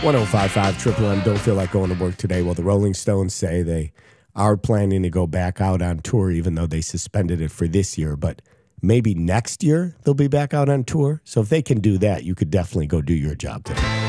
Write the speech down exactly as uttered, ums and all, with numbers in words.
one oh five point five Triple M, don't feel like going to work today. Well, the Rolling Stones say they are planning to go back out on tour, even though they suspended it for this year. But maybe next year they'll be back out on tour. So if they can do that, you could definitely go do your job today.